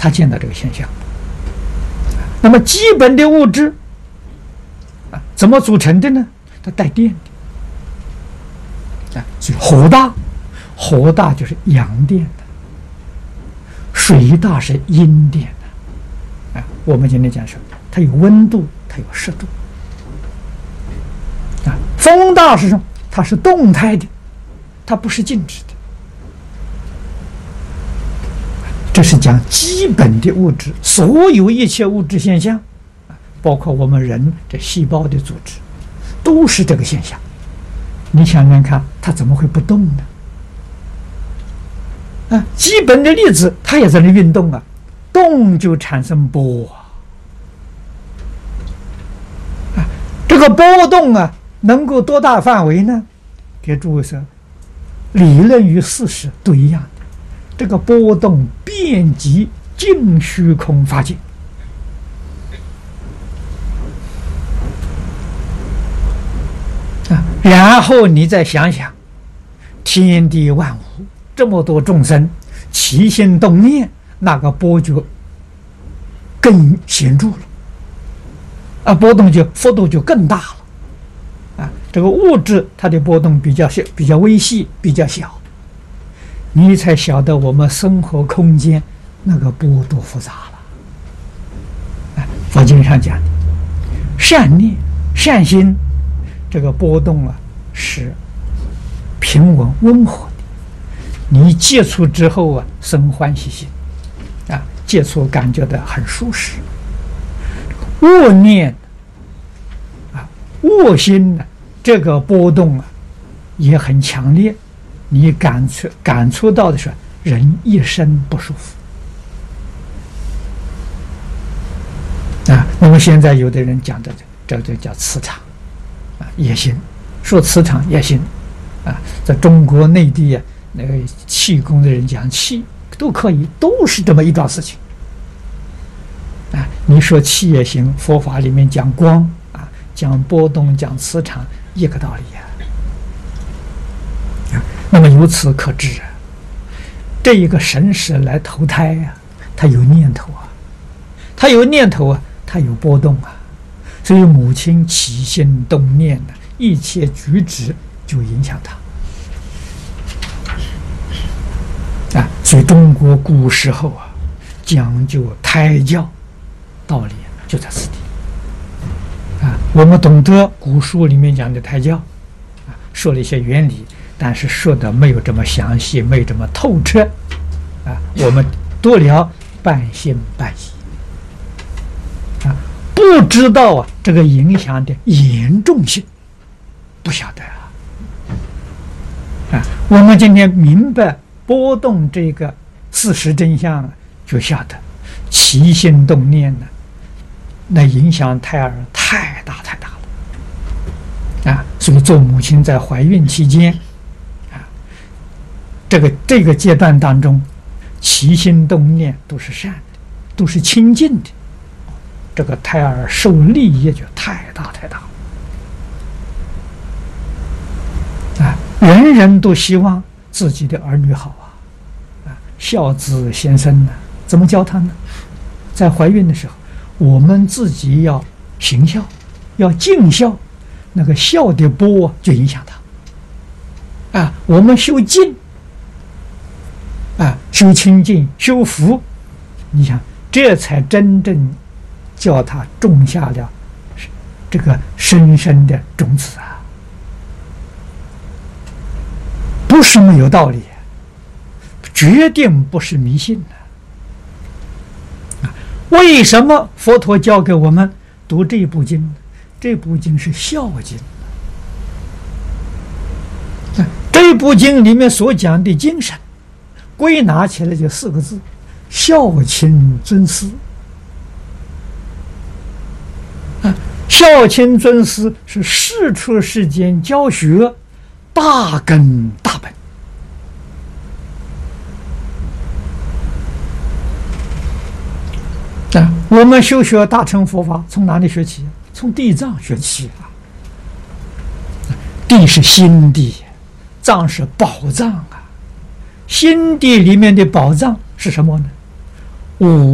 他见到这个现象。那么基本的物质怎么组成的呢？它带电的所以火大就是阳电的，水大是阴电的我们今天讲说，它有温度，它有湿度风大是什么？它是动态的，它不是静止的。这是讲基本的物质，所有一切物质现象包括我们人这细胞的组织，都是这个现象。你想想看，它怎么会不动呢？基本的粒子它也在那运动动就产生波这个波动能够多大范围呢？给诸位说，理论与事实都一样的。这个波动遍及净虚空法界然后你再想想，天地万物这么多众生起心动念，那个波就更显著了波动就幅度就更大了这个物质它的波动比较小，比较微细，比较小，你才晓得我们生活空间那个波多复杂了佛经上讲的善念善心，这个波动是平稳温和的，你接触之后生欢喜心接触感觉到很舒适。恶念恶心这个波动也很强烈，你感触到的是人一身不舒服那么现在有的人讲的这就叫磁场也行，说磁场也行在中国内地那个气功的人讲气都可以，都是这么一桩事情你说气也行，佛法里面讲光讲波动，讲磁场，一个道理那么由此可知这一个神识来投胎它有念头它有念头它有波动所以母亲起心动念一切举止就影响他所以中国古时候讲究胎教，道理就在此地我们懂得古书里面讲的胎教说了一些原理，但是说的没有这么详细，没有这么透彻我们多聊半信半疑不知道这个影响的严重性，不晓得我们今天明白波动这个事实真相就晓得起心动念那影响胎儿太大了所以做母亲在怀孕期间这个阶段当中起心动念都是善的，都是清净的，这个胎儿受利益就太大人人都希望自己的儿女好孝子贤孙怎么教他呢？在怀孕的时候，我们自己要行孝，要尽孝，那个孝的波就影响他我们修静修清净，修福，你想这才真正叫他种下了这个深深的种子不是没有道理，决定不是迷信为什么佛陀教给我们读这部经？这部经是孝经这部经里面所讲的精神归纳起来就4个字：孝亲尊师孝亲尊师是世出世间教学大根大本我们修学大乘佛法从哪里学起？从地藏学起地是心地，藏是宝藏心地里面的宝藏是什么呢？